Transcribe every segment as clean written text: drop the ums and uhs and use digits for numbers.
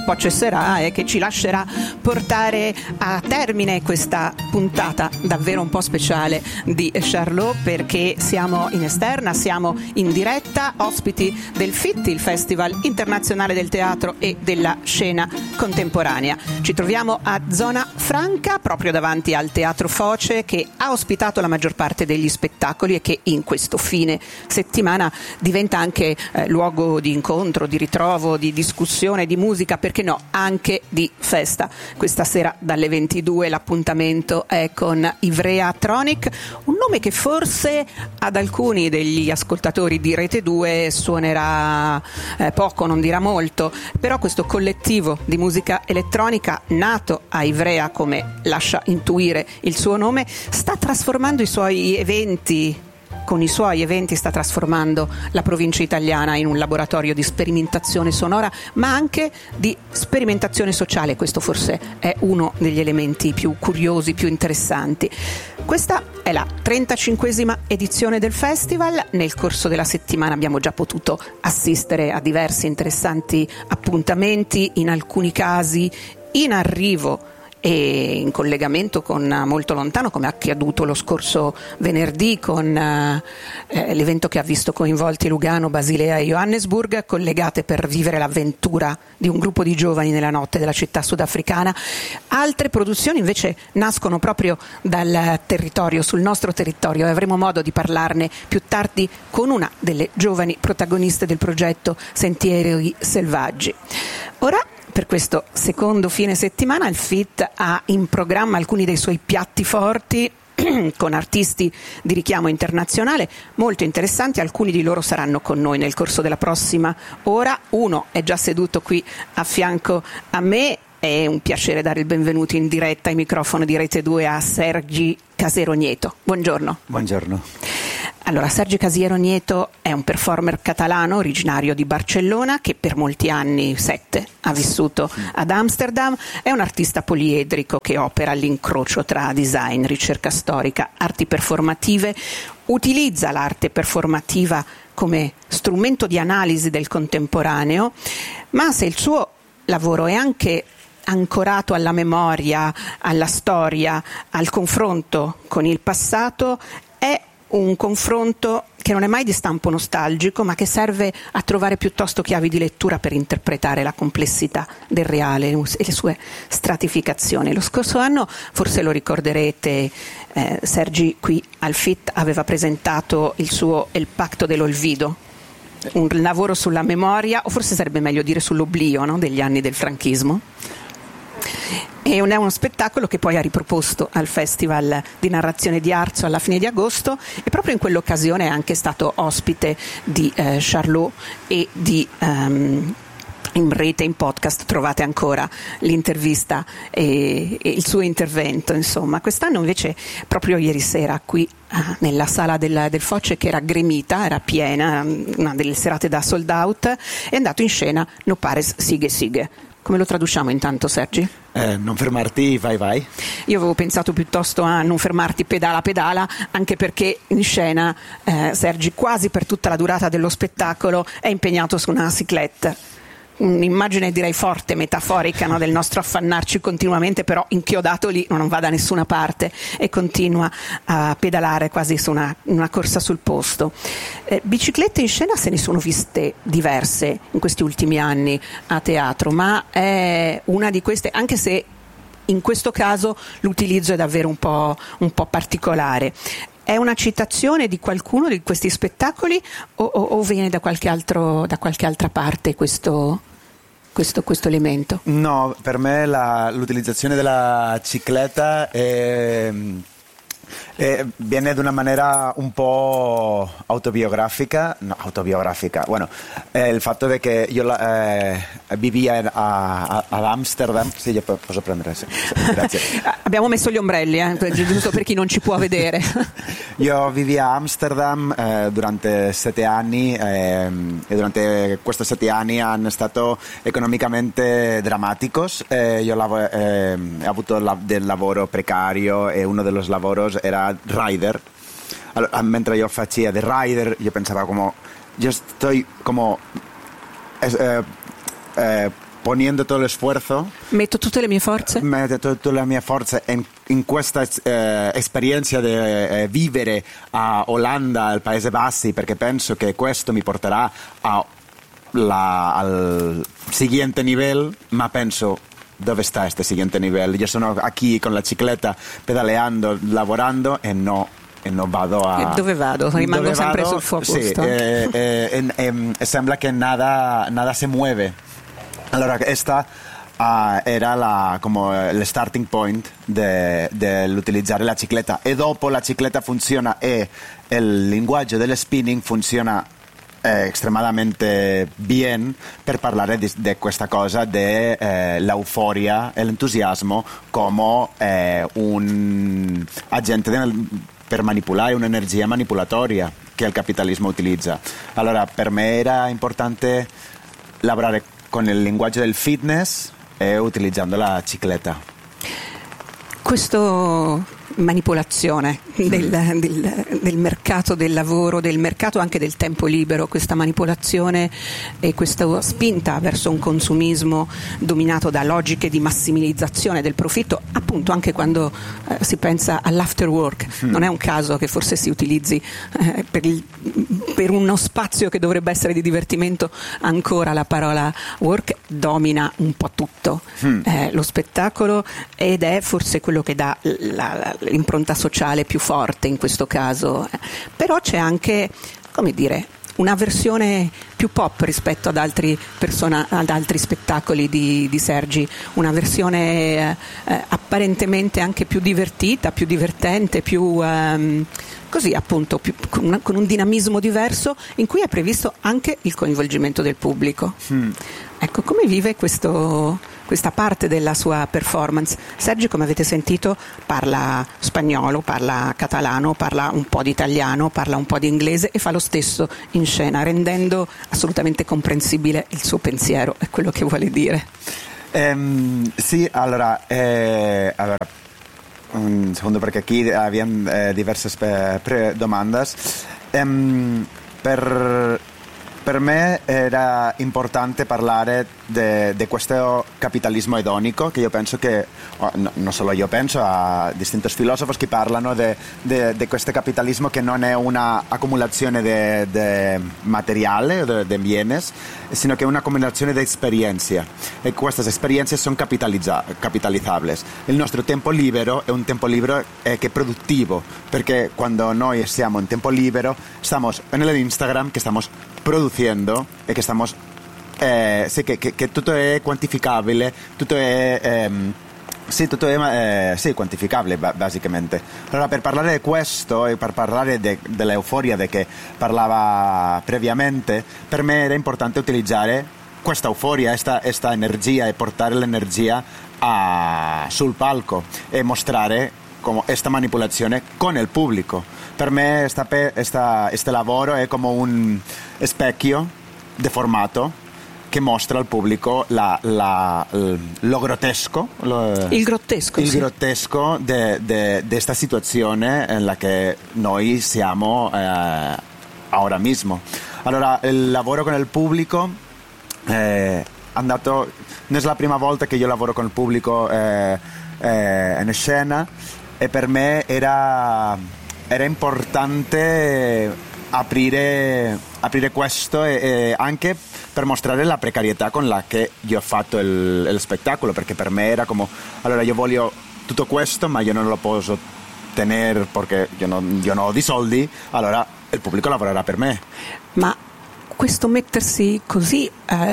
po' cesserà e che ci lascerà portare a termine questa puntata davvero un po' speciale di Charlot, perché siamo in esterna, siamo in diretta, ospiti del FIT, il Festival Internazionale del Teatro e della Scena Contemporanea. Ci troviamo a Zona Franca, proprio davanti al Teatro Foce, che ha ospitato la maggior parte degli spettacoli e che in questo fine settimana diventa anche luogo di incontro, di ritrovo, di discussione, di musica, perché no, anche di festa. Questa sera dalle 22 l'appuntamento è con Ivrea Tronic, un nome che forse ad alcuni degli ascoltatori di Rete 2 suonerà poco, non dirà molto, però questo collettivo di musica elettronica nato a Ivrea, come lascia intuire il suo nome, sta trasformando i suoi eventi. Con i suoi eventi sta trasformando la provincia italiana in un laboratorio di sperimentazione sonora, ma anche di sperimentazione sociale. Questo forse è uno degli elementi più curiosi, più interessanti. Questa è la 35esima edizione del festival. Nel corso della settimana abbiamo già potuto assistere a diversi interessanti appuntamenti, in alcuni casi in arrivo e in collegamento con molto lontano, come accaduto lo scorso venerdì con l'evento che ha visto coinvolti Lugano, Basilea e Johannesburg, collegate per vivere l'avventura di un gruppo di giovani nella notte della città sudafricana. Altre produzioni invece nascono proprio dal territorio, sul nostro territorio, e avremo modo di parlarne più tardi con una delle giovani protagoniste del progetto Sentieri Selvaggi. Ora, per questo secondo fine settimana, il FIT ha in programma alcuni dei suoi piatti forti con artisti di richiamo internazionale molto interessanti. Alcuni di loro saranno con noi nel corso della prossima ora. Uno è già seduto qui a fianco a me. È un piacere dare il benvenuto in diretta ai microfoni di Rete 2 a Sergi Casero Nieto. Buongiorno. Buongiorno. Allora, Sergi Casero Nieto è un performer catalano originario di Barcellona che per molti anni, 7, ha vissuto ad Amsterdam. È un artista poliedrico che opera all'incrocio tra design, ricerca storica, arti performative. Utilizza l'arte performativa come strumento di analisi del contemporaneo, ma se il suo lavoro è anche ancorato alla memoria, alla storia, al confronto con il passato, è un confronto che non è mai di stampo nostalgico, ma che serve a trovare piuttosto chiavi di lettura per interpretare la complessità del reale e le sue stratificazioni. Lo scorso anno, forse lo ricorderete, Sergi qui al FIT aveva presentato il suo El Pacto dell'Olvido, un lavoro sulla memoria, o forse sarebbe meglio dire sull'oblio, no? Degli anni del franchismo. E è uno spettacolo che poi ha riproposto al Festival di Narrazione di Arzo alla fine di agosto, e proprio in quell'occasione è anche stato ospite di Charlot e di in rete, in podcast trovate ancora l'intervista e il suo intervento. Insomma, quest'anno invece, proprio ieri sera qui nella sala del Foce, che era gremita, era piena, una delle serate da sold out, è andato in scena No Pares Sigue Sigue. Come lo traduciamo intanto, Sergi? Non fermarti, vai vai. Io avevo pensato piuttosto a Non fermarti, pedala pedala, anche perché in scena Sergi quasi per tutta la durata dello spettacolo è impegnato su una cyclette. Un'immagine direi forte, metaforica, no? Del nostro affannarci continuamente, però inchiodato lì non va da nessuna parte e continua a pedalare quasi su una corsa sul posto. Biciclette in scena se ne sono viste diverse in questi ultimi anni a teatro, ma è una di queste, anche se in questo caso l'utilizzo è davvero un po' particolare. È una citazione di qualcuno di questi spettacoli o viene da qualche altra parte questo elemento? No, per me l'utilizzazione della cicletta viene de una manera un po' autobiografica, bueno, il fatto è che io vivia ad Amsterdam. Sì, posso prendere, sì, grazie. Abbiamo messo gli ombrelli, giusto per chi non ci può vedere. Io vivi a Amsterdam durante 7 anni e durante questi 7 anni hanno stato economicamente drammaticos. Io ho avuto del lavoro precario e uno dei lavori era rider. Allora, mentre io facevo de rider, io pensavo come io sto come poniendo todo el esfuerzo. Metto tutte le mie forze. Metto tutte le mie forze in questa esperienza di vivere a Olanda, al Paesi Bassi, perché penso che questo mi porterà al siguiente livello, ma penso, dove sta questo siguiente livello? Io sono qui con la cicletta pedaleando, lavorando e no vado a... Dove vado? Rimango sempre sul focus. Sì, e sembra che nada se muove. Allora, questa era como el starting point dell'utilizzare la cicletta, e dopo la cicletta funziona e il linguaggio dello spinning funziona extremadamente bien per parlare di questa cosa dell'euforia e l'entusiasmo come un agente per manipolare, un'energia manipolatoria che il capitalismo utilizza. Allora, per me era importante lavorare con il linguaggio del fitness e utilizzando la cicletta. Questo manipolazione del mercato del lavoro, del mercato anche del tempo libero, questa manipolazione e questa spinta verso un consumismo dominato da logiche di massimizzazione del profitto, appunto anche quando si pensa all'after work. Non è un caso che forse si utilizzi per uno spazio che dovrebbe essere di divertimento ancora la parola work domina un po' tutto, lo spettacolo, ed è forse quello che dà l'impronta sociale più forte in questo caso. Però c'è anche, come dire, una versione più pop rispetto ad altri spettacoli di Sergi, una versione apparentemente anche più divertita, più divertente, più così appunto, con un dinamismo diverso, in cui è previsto anche il coinvolgimento del pubblico. Ecco, come vive questa parte della sua performance? Sergi, come avete sentito, parla spagnolo, parla catalano, parla un po' di italiano, parla un po' di inglese e fa lo stesso in scena, rendendo assolutamente comprensibile il suo pensiero e quello che vuole dire. Sì, allora, un secondo, perché qui abbiamo diverse domande. Per me era importante parlare di questo capitalismo edonico, che io penso che, non solo io penso, a distinti filosofi che parlano di questo capitalismo che non è una accumulazione di materiale, di bienes, sino che è una accumulazione di esperienze, e queste esperienze sono capitalizzabili. Il nostro tempo libero è un tempo libero che è produttivo, perché quando noi siamo in tempo libero stiamo nell'Instagram, che stiamo produciendo e che stiamo sì, che tutto è quantificabile, tutto è quantificabile basicamente. Allora, per parlare di questo e per parlare dell'euforia di che parlava previamente, per me era importante utilizzare questa euforia, questa energia, e portare l'energia sul palco e mostrare come questa manipolazione con il pubblico. Per me este lavoro è come un specchio deformato che mostra al pubblico lo grottesco, il grottesco di questa situazione nella che noi siamo ora mismo. Allora, il lavoro con il pubblico non è la prima volta che io lavoro con il pubblico in scena, e per me era importante aprire questo e anche per mostrare la precarietà con la che io ho fatto il spettacolo, perché per me era come, allora, io voglio tutto questo ma io non lo posso tenere perché io non ho di soldi, allora il pubblico lavorerà per me. Ma questo mettersi così,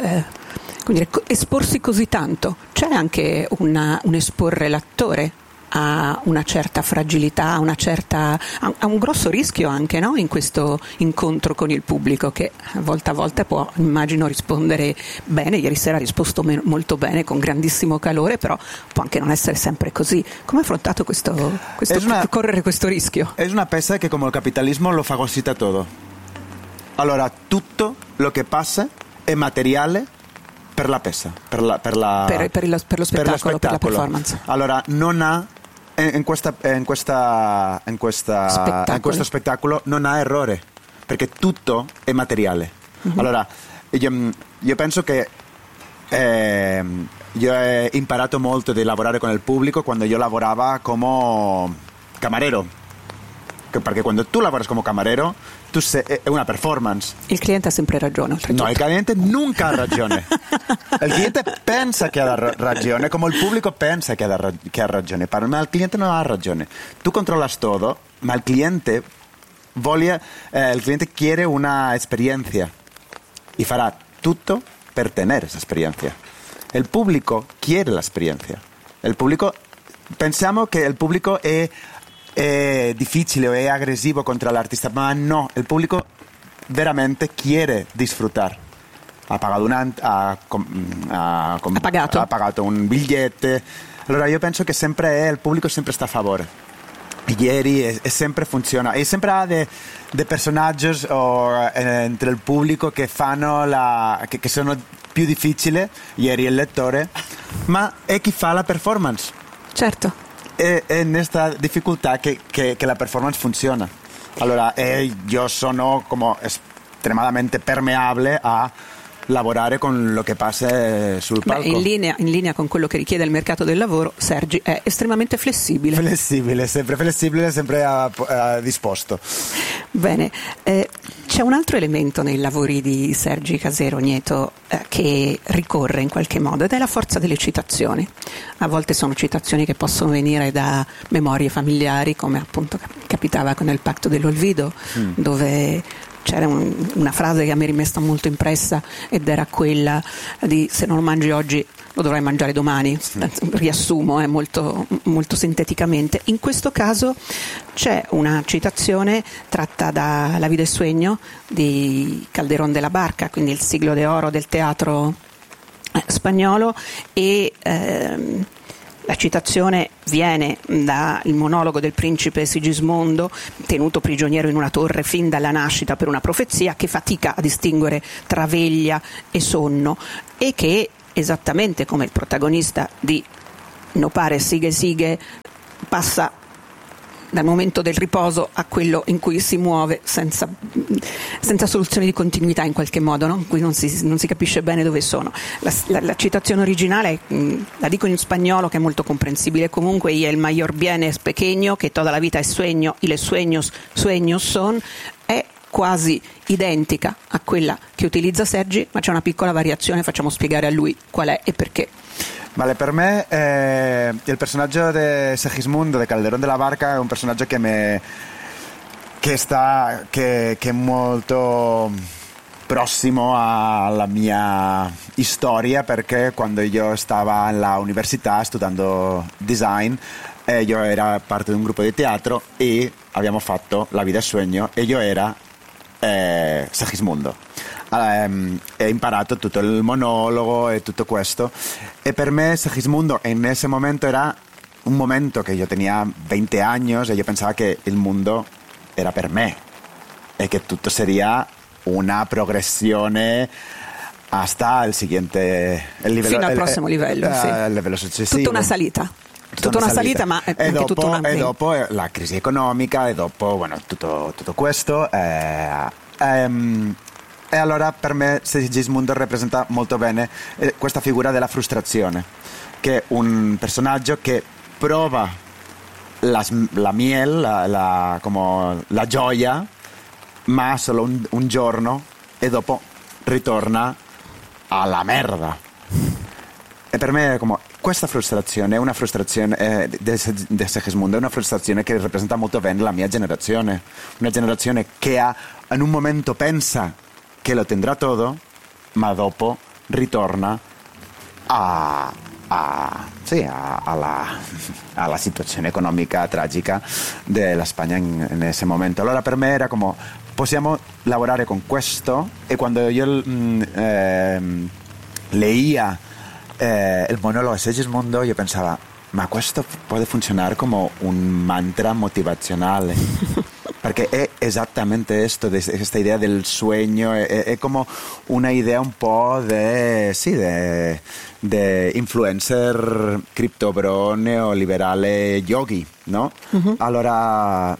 esporsi così tanto, c'è anche un esporre l'attore a una certa fragilità, a un grosso rischio anche, no? In questo incontro con il pubblico, che volta a volta può, immagino, rispondere bene. Ieri sera ha risposto molto bene, con grandissimo calore, però può anche non essere sempre così. Come ha affrontato correre questo rischio? È una pesa che, come il capitalismo, lo fagocita tutto. Allora, tutto lo che passa è materiale per la pesa, per lo spettacolo, per la performance. Allora, non ha in questo spettacolo non ha errore, perché tutto è materiale. Allora, io penso che io ho imparato molto di lavorare con il pubblico quando io lavoravo come camarero. Perché quando tu lavori come camarero, è una performance. Il cliente ha sempre ragione, oltretutto. No, il cliente nunca ha ragione. Il cliente pensa che ha ragione, come il pubblico pensa che ha ragione. Ma il cliente non ha ragione. Tu controlas todo, ma il cliente quiere una esperienza y fará tutto per tener esa experiencia. El público quiere la experiencia. Pensiamo che il pubblico è difficile o è aggressivo contro l'artista, ma no, il pubblico veramente quiere disfrutar. Ha pagato un biglietto. Allora io penso che il pubblico sempre sta a favore. Ieri e sempre funziona. E sempre ha dei personaggi entre il pubblico che fanno che sono più difficili. Ieri il lettore, ma è chi fa la performance. Certo. È in questa difficoltà che la performance funziona. Allora io sono come estremamente permeabile a lavorare con lo che passa sul palco. In linea con quello che richiede il mercato del lavoro, Sergi è estremamente flessibile. Sempre flessibile, sempre disposto. Bene, c'è un altro elemento nei lavori di Sergi Casero Nieto che ricorre in qualche modo, ed è la forza delle citazioni. A volte sono citazioni che possono venire da memorie familiari, come appunto capitava con il Pacto dell'Olvido, dove c'era una frase che a me è rimasta molto impressa, ed era quella di: se non lo mangi oggi lo dovrai mangiare domani. Riassumo molto, molto sinteticamente. In questo caso c'è una citazione tratta da La vida es sueño di Calderón de la Barca, quindi il siglo d'oro del teatro spagnolo, e la citazione viene dal monologo del principe Sigismondo, tenuto prigioniero in una torre fin dalla nascita per una profezia, che fatica a distinguere tra veglia e sonno, e che, esattamente come il protagonista di No pare sigue sigue, passa dal momento del riposo a quello in cui si muove senza soluzione di continuità, in qualche modo, no? In cui non si capisce bene dove sono. La citazione originale, la dico in spagnolo che è molto comprensibile comunque: y el mayor bien es pequeño, que toda la vida es sueño, y los sueños son, è quasi identica a quella che utilizza Sergi, ma c'è una piccola variazione, facciamo spiegare a lui qual è e perché. Vale, per me il personaggio di Segismundo, di Calderón de la Barca, è un personaggio che è molto prossimo alla mia storia, perché quando io stavo all'università studiando design, io ero parte di un gruppo di teatro e abbiamo fatto La vida es sueño e io era Segismundo. Ho imparato tutto il monologo e tutto questo, e per me Segismundo in ese momento era un momento che io tenia 20 anni e io pensavo che il mondo era per me e che tutto sería una progressione hasta il seguente livello, fino al prossimo livello, sì. Il livello successivo. Tutta una salita, ma è anche tutto un e dopo la crisi economica, e dopo tutto questo, e allora per me Segismundo rappresenta molto bene questa figura della frustrazione, che è un personaggio che prova la miel, come la gioia, ma solo un giorno, e dopo ritorna alla merda. E per me come questa frustrazione è una frustrazione di Segismundo, è una frustrazione che rappresenta molto bene la mia generazione, una generazione che in un momento pensa che lo tendrà todo, ma dopo ritorna alla situazione economica tragica della Spagna in ese momento. Allora per me era come: possiamo lavorare con questo, e quando io leía il monologo di Segismundo io pensavo: ma questo può funzionare come un mantra motivazionale. Perché è esattamente questo, questa idea del sueño, è come una idea un po' di influencer criptobro neoliberale yogi, no? Uh-huh. Allora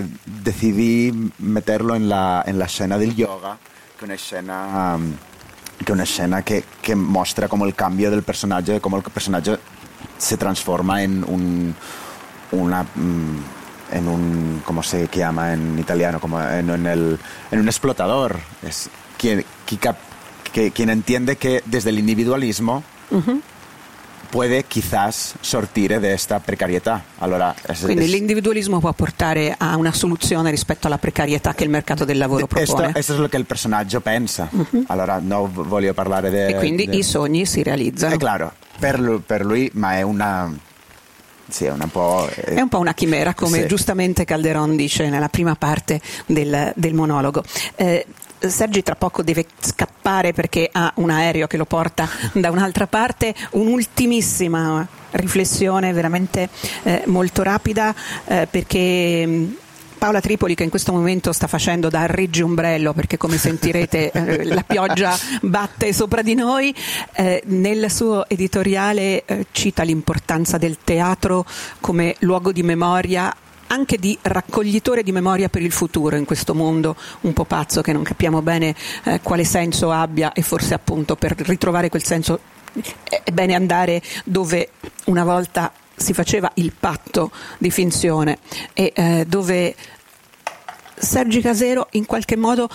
decidí meterlo en la escena del yoga, che è una scena che è una scena che mostra come il cambio del personaggio e come il personaggio si trasforma in un ¿cómo se llama en italiano? Como en un explotador. Es quien entiende que desde el individualismo puede quizás sortire de esta precarietà. Allora, quindi l'individualismo può portare a una soluzione rispetto alla precarietà che il mercato del lavoro propone. Questo è quello che il personaggio pensa. Allora, non voglio parlare e quindi i sogni si realizzano. È chiaro, per lui, ma è una... Sì, è un po' una chimera, come sì. Giustamente Calderon dice nella prima parte del monologo. Sergi tra poco deve scappare perché ha un aereo che lo porta da un'altra parte. Un'ultimissima riflessione veramente molto rapida, perché Paola Tripoli, che in questo momento sta facendo da reggiombrello, perché come sentirete la pioggia batte sopra di noi, nel suo editoriale cita l'importanza del teatro come luogo di memoria, anche di raccoglitore di memoria per il futuro in questo mondo un po' pazzo che non capiamo bene quale senso abbia, e forse appunto per ritrovare quel senso è bene andare dove una volta si faceva il patto di finzione e dove Sergi Casero in qualche modo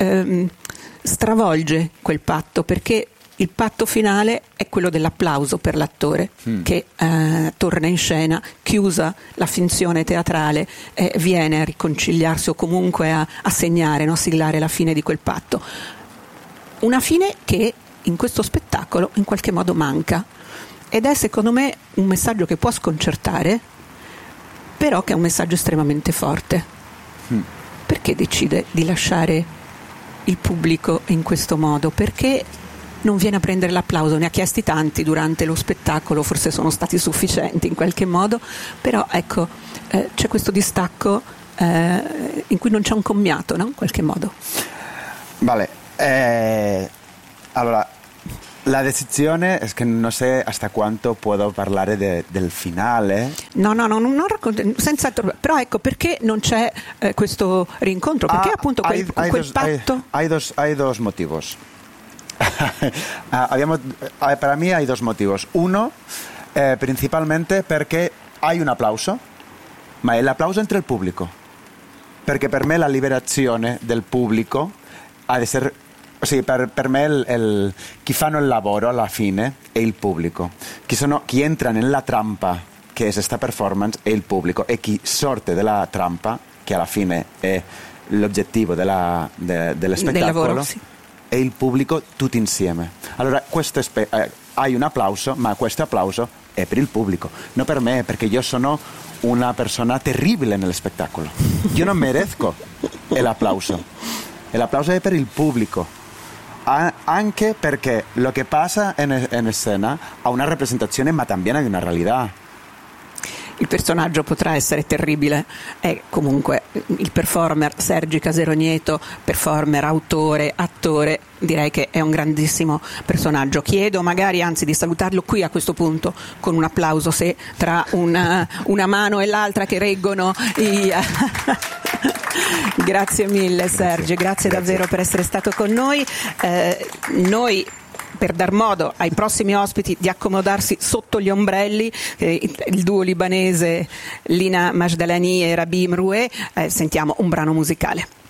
stravolge quel patto, perché il patto finale è quello dell'applauso per l'attore che torna in scena, chiusa la finzione teatrale, viene a riconciliarsi o comunque a segnare, a siglare la fine di quel patto. Una fine che in questo spettacolo in qualche modo manca, ed è secondo me un messaggio che può sconcertare, però che è un messaggio estremamente forte. Perché decide di lasciare il pubblico in questo modo? Perché non viene a prendere l'applauso? Ne ha chiesti tanti durante lo spettacolo, forse sono stati sufficienti in qualche modo, però ecco, c'è questo distacco in cui non c'è un commiato, no? In qualche modo. Vale, allora la decisione è che non so hasta quanto puedo parlare del finale. No, non racconto, senza, però ecco, perché non c'è questo rincontro? Perché appunto quel patto? Hay dos motivos. Para mí hay dos motivos. Uno, principalmente perché hay un applauso, ma è l'applauso entre il pubblico. Perché per me la liberazione del pubblico ha di essere... Sì, per me chi fanno il lavoro alla fine è il pubblico. Chi entra nella trampa che è questa performance è il pubblico, e chi sorte dalla trampa, che alla fine è l'obiettivo dello spettacolo, lavoro, sì. È il pubblico tutti insieme. Allora hai un applauso, ma questo applauso è per il pubblico, non per me, perché io sono una persona terribile nello spettacolo. Io non merezco l'applauso. L'applauso è per il pubblico. Anche perché lo che passa in scena ha una rappresentazione, ma también hay una realidad. Il personaggio potrà essere terribile, è comunque il performer Sergi Casero Nieto, performer, autore, attore, direi che è un grandissimo personaggio. Chiedo magari anzi di salutarlo qui a questo punto con un applauso, se tra una mano e l'altra che reggono i... Grazie mille Sergi, grazie davvero per essere stato con noi. Noi, per dar modo ai prossimi ospiti di accomodarsi sotto gli ombrelli, il duo libanese Lina Majdalani e Rabi Mroué, sentiamo un brano musicale.